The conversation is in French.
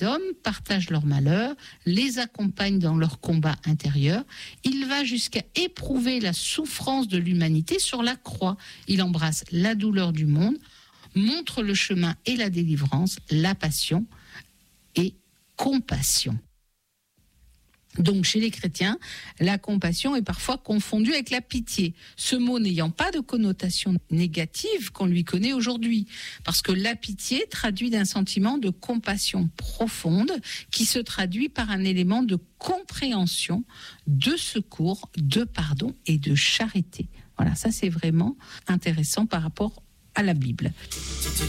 hommes partagent leur malheur, les accompagne dans leur combat intérieur. Il va jusqu'à éprouver la souffrance de l'humanité sur la croix. Il embrasse la douleur du monde, montre le chemin et la délivrance, la passion et compassion. Donc, chez les chrétiens, la compassion est parfois confondue avec la pitié. Ce mot n'ayant pas de connotation négative qu'on lui connaît aujourd'hui. Parce que la pitié traduit d'un sentiment de compassion profonde qui se traduit par un élément de compréhension, de secours, de pardon et de charité. Voilà, ça c'est vraiment intéressant par rapport à la Bible.